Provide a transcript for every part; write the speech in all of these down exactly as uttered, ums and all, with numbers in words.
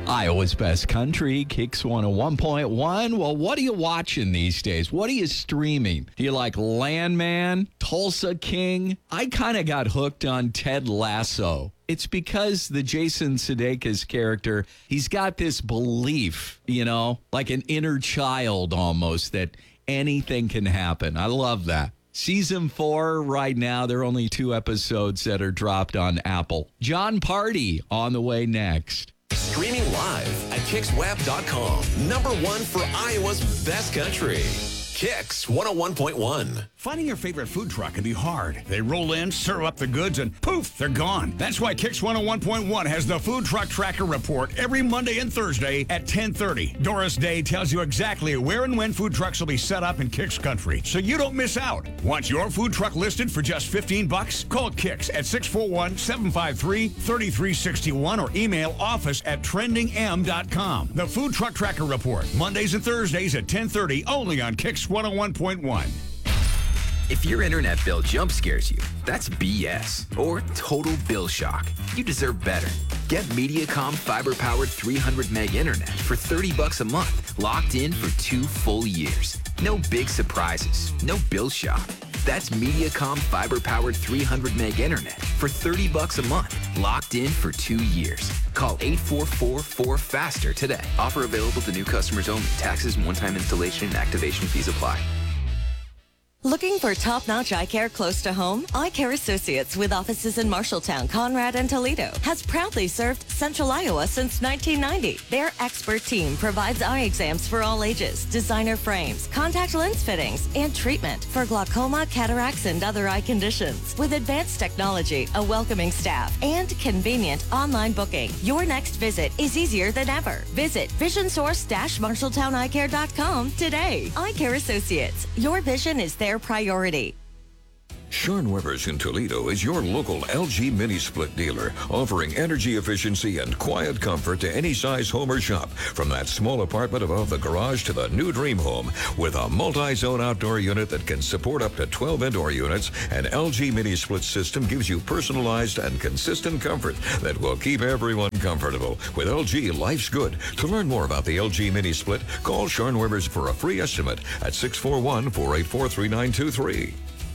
Iowa's Best Country, Kicks one oh one point one. Well, what are you watching these days? What are you streaming? Do you like Landman, Tulsa King? I kind of got hooked on Ted Lasso. It's because the Jason Sudeikis character, he's got this belief, you know, like an inner child almost, that anything can happen. I love that. Season four right now, there are only two episodes that are dropped on Apple. John Party on the way next. Streaming live at Kix Web dot com. Number one for Iowa's Best Country. Kix one oh one point one. Finding your favorite food truck can be hard. They roll in, serve up the goods, and poof, they're gone. That's why Kix one oh one point one has the Food Truck Tracker Report every Monday and Thursday at ten thirty. Doris Day tells you exactly where and when food trucks will be set up in Kix country, so you don't miss out. Want your food truck listed for just fifteen bucks? Call Kix at six four one, seven five three, three three six one or email office at trending m dot com. The Food Truck Tracker Report, Mondays and Thursdays at ten thirty, only on Kix one oh one point one. If your internet bill jump scares you, that's B S or total bill shock. You deserve better. Get Mediacom fiber-powered three hundred meg internet for thirty bucks a month, locked in for two full years. No big surprises, no bill shock. That's Mediacom fiber-powered three hundred meg internet for thirty bucks a month, locked in for two years. Call eight four four, four faster today. Offer available to new customers only. Taxes and one-time installation and activation fees apply. Looking for top-notch eye care close to home? Eye Care Associates, with offices in Marshalltown, Conrad, and Toledo, has proudly served Central Iowa since nineteen ninety. Their expert team provides eye exams for all ages, designer frames, contact lens fittings, and treatment for glaucoma, cataracts, and other eye conditions. With advanced technology, a welcoming staff, and convenient online booking, your next visit is easier than ever. Visit vision source dash marshalltown eye care dot com today. Eye Care Associates, your vision is their priority. Sean Weber's in Toledo is your local L G mini split dealer, offering energy efficiency and quiet comfort to any size home or shop, from that small apartment above the garage to the new dream home. With a multi-zone outdoor unit that can support up to twelve indoor units, an L G mini split system gives you personalized and consistent comfort that will keep everyone comfortable. With L G, life's good. To learn more about the L G mini split, call Sean Weber's for a free estimate at six four one, four eight four, three nine two three.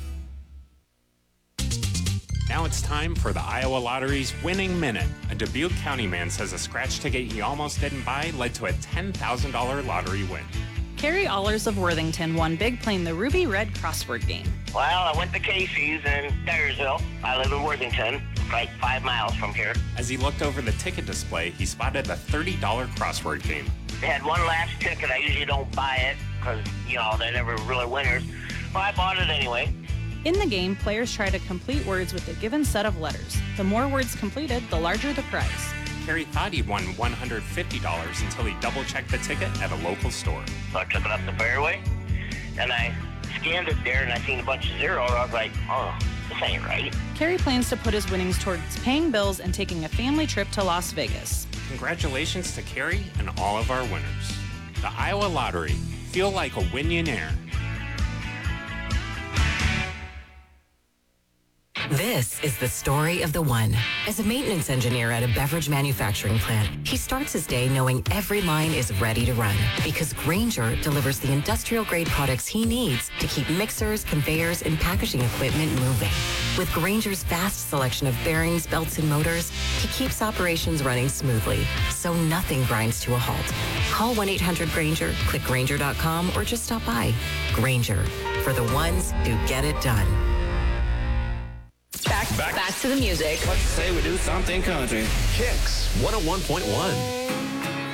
Now it's time for the Iowa Lottery's Winning Minute. A Dubuque County man says a scratch ticket he almost didn't buy led to a ten thousand dollars lottery win. Carrie Allers of Worthington won big playing the Ruby Red crossword game. Well, I went to Casey's in Dyersville. I live in Worthington, like five miles from here. As he looked over the ticket display, he spotted the thirty dollars crossword game. They had one last ticket. I usually don't buy it because, you know, they're never really winners. But I bought it anyway. In the game, players try to complete words with a given set of letters. The more words completed, the larger the prize. Carrie thought he'd won one hundred fifty dollars until he double-checked the ticket at a local store. So I took it up the fairway, and I scanned it there, and I seen a bunch of zeros. I was like, oh, this ain't right. Carrie plans to put his winnings towards paying bills and taking a family trip to Las Vegas. Congratulations to Carrie and all of our winners. The Iowa Lottery. Feel like a Winionaire. This is the story of the one. As a maintenance engineer at a beverage manufacturing plant, he starts his day knowing every line is ready to run because Grainger delivers the industrial-grade products he needs to keep mixers, conveyors, and packaging equipment moving. With Grainger's vast selection of bearings, belts, and motors, he keeps operations running smoothly, so nothing grinds to a halt. Call one eight hundred Grainger, click Grainger dot com, or just stop by. Grainger, for the ones who get it done. Back, back, back to the music. Let's say we do something country. Kix one oh one point one.